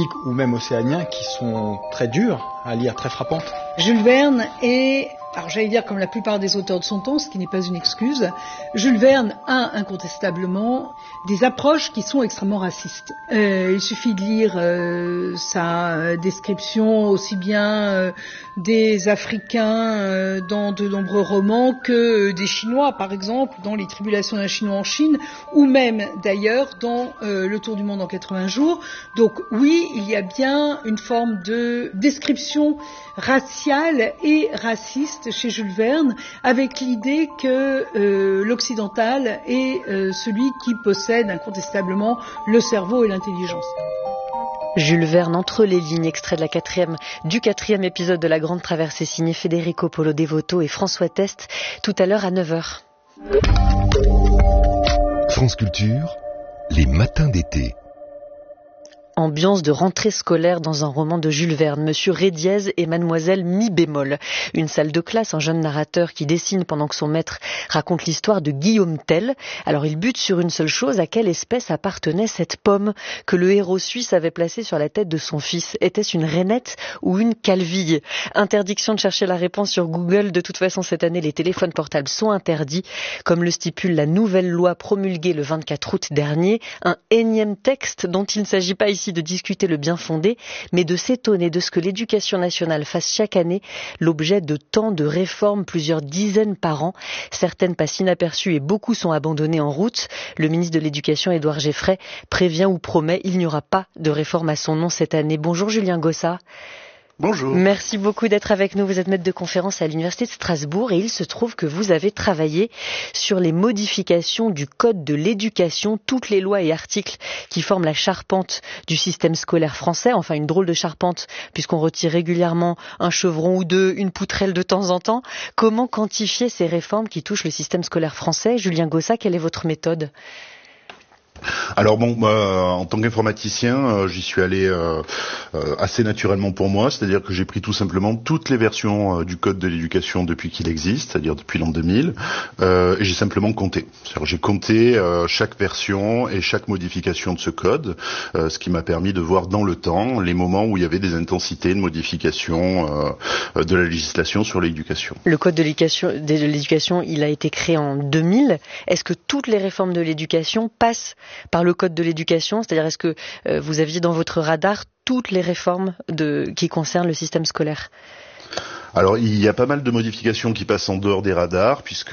Atlantique ou même océaniens qui sont très dures à lire, très frappantes. Jules Verne est, alors j'allais dire comme la plupart des auteurs de son temps, ce qui n'est pas une excuse, Jules Verne a incontestablement des approches qui sont extrêmement racistes. Il suffit de lire sa description aussi bien des Africains dans de nombreux romans que des Chinois, par exemple, dans Les Tribulations d'un Chinois en Chine, ou même d'ailleurs dans Le Tour du monde en 80 jours. Donc oui, il y a bien une forme de description raciale et raciste chez Jules Verne, avec l'idée que l'occidental est celui qui possède incontestablement le cerveau et l'intelligence. Jules Verne, Entre les lignes, extrait du quatrième épisode de La Grande Traversée, signé Federico Polo Devoto et François Test, tout à l'heure à 9h. France Culture, les matins d'été. Ambiance de rentrée scolaire dans un roman de Jules Verne, Monsieur Ré-dièse et Mademoiselle Mi-bémol. Une salle de classe, un jeune narrateur qui dessine pendant que son maître raconte l'histoire de Guillaume Tell. Alors il bute sur une seule chose, à quelle espèce appartenait cette pomme que le héros suisse avait placée sur la tête de son fils? Était-ce une rainette ou une calville? Interdiction de chercher la réponse sur Google. De toute façon, cette année, les téléphones portables sont interdits, comme le stipule la nouvelle loi promulguée le 24 août dernier. Un énième texte dont il ne s'agit pas ici de discuter le bien fondé, mais de s'étonner de ce que l'éducation nationale fasse chaque année l'objet de tant de réformes, plusieurs dizaines par an. Certaines passent inaperçues et beaucoup sont abandonnées en route. Le ministre de l'Éducation, Édouard Geffray, prévient ou promet, il n'y aura pas de réforme à son nom cette année. Bonjour Julien Gossa. Bonjour. Merci beaucoup d'être avec nous. Vous êtes maître de conférence à l'Université de Strasbourg et il se trouve que vous avez travaillé sur les modifications du Code de l'éducation, toutes les lois et articles qui forment la charpente du système scolaire français. Enfin, une drôle de charpente puisqu'on retire régulièrement un chevron ou deux, une poutrelle de temps en temps. Comment quantifier ces réformes qui touchent le système scolaire français? Julien Gossa, quelle est votre méthode? Alors en tant qu'informaticien, j'y suis allé assez naturellement pour moi, c'est-à-dire que j'ai pris tout simplement toutes les versions du code de l'éducation depuis qu'il existe, c'est-à-dire depuis l'an 2000, et j'ai simplement compté. C'est-à-dire j'ai compté chaque version et chaque modification de ce code, ce qui m'a permis de voir dans le temps les moments où il y avait des intensités de modification de la législation sur l'éducation. Le code de l'éducation, il a été créé en 2000. Est-ce que toutes les réformes de l'éducation passent par le code de l'éducation? C'est-à-dire, est-ce que vous aviez dans votre radar toutes les réformes qui concernent le système scolaire? Alors, il y a pas mal de modifications qui passent en dehors des radars, puisque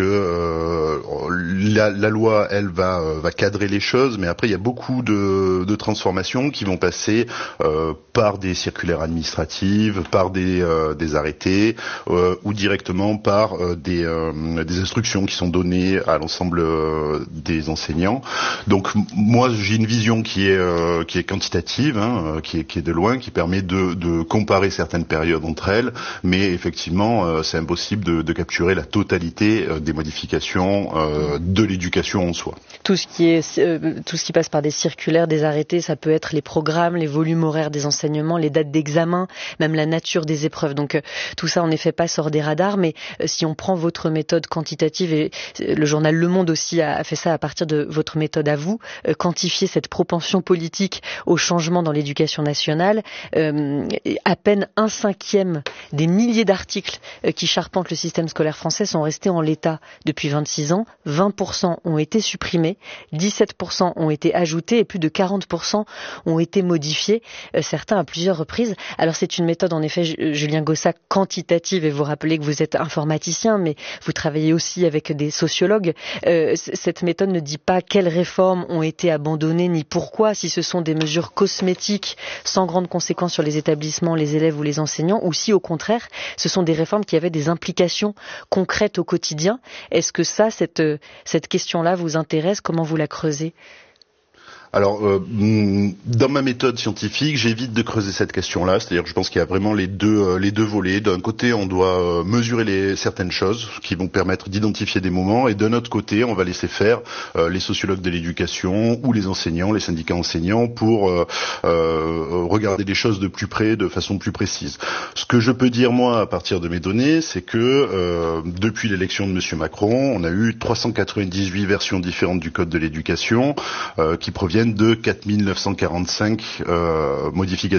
la loi, elle, va cadrer les choses, mais après, il y a beaucoup de transformations qui vont passer par des circulaires administratives, par des arrêtés, ou directement par des instructions qui sont données à l'ensemble des enseignants. Donc, moi, j'ai une vision qui est quantitative, qui est de loin, qui permet de comparer certaines périodes entre elles, mais effectivement, c'est impossible de capturer la totalité des modifications de l'éducation en soi. Tout ce qui passe par des circulaires, des arrêtés, ça peut être les programmes, les volumes horaires des enseignements, les dates d'examen, même la nature des épreuves. Donc tout ça, en effet, passe hors des radars. Mais si on prend votre méthode quantitative, et le journal Le Monde aussi a fait ça à partir de votre méthode à vous, quantifier cette propension politique au changement dans l'éducation nationale, à peine 1/5 des milliers d'articles qui charpentent le système scolaire français sont restés en l'état depuis 26 ans. 20% ont été supprimés, 17% ont été ajoutés et plus de 40% ont été modifiés, certains à plusieurs reprises. Alors c'est une méthode en effet, Julien Gossa, quantitative, et vous rappelez que vous êtes informaticien, mais vous travaillez aussi avec des sociologues. Cette méthode ne dit pas quelles réformes ont été abandonnées ni pourquoi, si ce sont des mesures cosmétiques sans grande conséquence sur les établissements, les élèves ou les enseignants, ou si au contraire ce sont des réformes qui avaient des implications concrètes au quotidien. Est-ce que cette question-là vous intéresse? Comment vous la creusez? Alors, dans ma méthode scientifique, j'évite de creuser cette question-là. C'est-à-dire que je pense qu'il y a vraiment les deux volets. D'un côté, on doit mesurer certaines choses qui vont permettre d'identifier des moments, et d'un autre côté, on va laisser faire les sociologues de l'éducation ou les enseignants, les syndicats enseignants, pour regarder les choses de plus près, de façon plus précise. Ce que je peux dire, moi, à partir de mes données, c'est que depuis l'élection de M. Macron, on a eu 398 versions différentes du Code de l'éducation qui proviennent de 4945 modifications